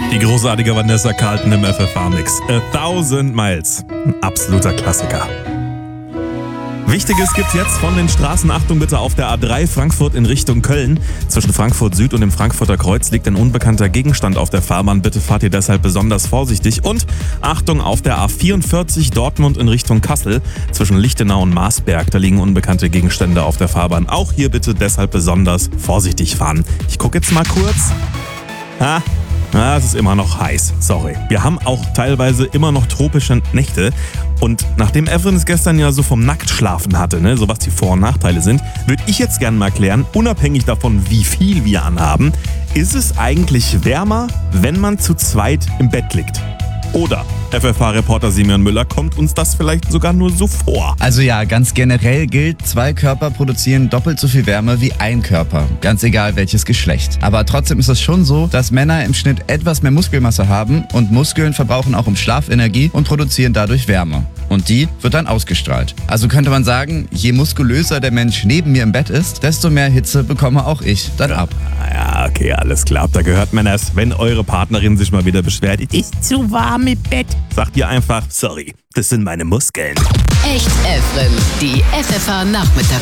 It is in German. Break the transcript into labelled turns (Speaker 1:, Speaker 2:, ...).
Speaker 1: Die großartige Vanessa Carlton im FFH-Mix. 1000 Miles. Ein absoluter Klassiker. Wichtiges gibt's jetzt von den Straßen. Achtung bitte auf der A3 Frankfurt in Richtung Köln. Zwischen Frankfurt Süd und dem Frankfurter Kreuz liegt ein unbekannter Gegenstand auf der Fahrbahn. Bitte fahrt ihr deshalb besonders vorsichtig. Und Achtung auf der A44 Dortmund in Richtung Kassel. Zwischen Lichtenau und Marsberg, da liegen unbekannte Gegenstände auf der Fahrbahn. Auch hier bitte deshalb besonders vorsichtig fahren. Ich gucke jetzt mal kurz. Es ist immer noch heiß, sorry. Wir haben auch teilweise immer noch tropische Nächte. Und nachdem Efren es gestern ja so vom Nacktschlafen hatte, so was die Vor- und Nachteile sind, würde ich jetzt gerne mal klären, unabhängig davon, wie viel wir anhaben, ist es eigentlich wärmer, wenn man zu zweit im Bett liegt? Oder, FFH-Reporter Simeon Müller, kommt uns das vielleicht sogar nur so vor?
Speaker 2: Also ja, ganz generell gilt, 2 Körper produzieren doppelt so viel Wärme wie ein Körper. Ganz egal welches Geschlecht. Aber trotzdem ist es schon so, dass Männer im Schnitt etwas mehr Muskelmasse haben und Muskeln verbrauchen auch im Schlaf Energie und produzieren dadurch Wärme. Und die wird dann ausgestrahlt. Also könnte man sagen, je muskulöser der Mensch neben mir im Bett ist, desto mehr Hitze bekomme auch ich dann ab.
Speaker 1: Ja, okay, alles klar. Habt ihr gehört, Männers, wenn eure Partnerin sich mal wieder beschwert, es ist zu warm im Bett, sagt ihr einfach, sorry, das sind meine Muskeln.
Speaker 3: Echt Efren, die FFH-Nachmittags